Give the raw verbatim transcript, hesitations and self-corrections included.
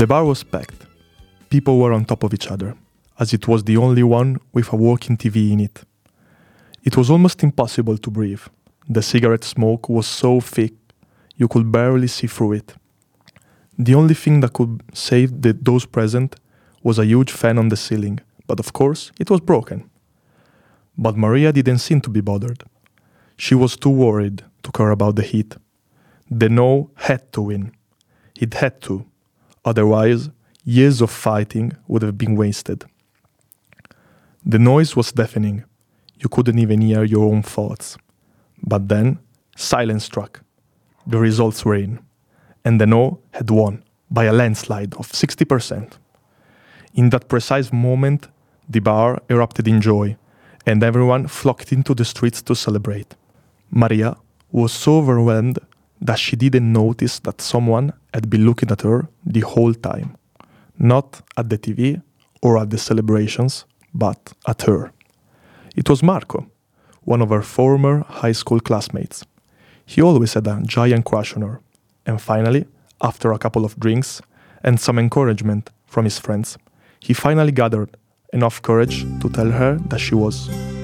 The bar was packed. People were on top of each other, as it was the only one with a working T V in it. It was almost impossible to breathe. The cigarette smoke was so thick, you could barely see through it. The only thing that could save the, those present was a huge fan on the ceiling, but of course, it was broken. But Maria didn't seem to be bothered. She was too worried to care about the heat. The no had to win. It had to. Otherwise, years of fighting would have been wasted. The noise was deafening. You couldn't even hear your own thoughts. But then, silence struck. The results were in. And the no had won by a landslide of sixty percent. In that precise moment, the bar erupted in joy, and everyone flocked into the streets to celebrate. Maria was so overwhelmed that she didn't notice that someone had been looking at her the whole time. Not at the T V or at the celebrations, but at her. It was Marco, one of her former high school classmates. He always had a giant crush on her. And finally, after a couple of drinks and some encouragement from his friends, he finally gathered enough courage to tell her that she was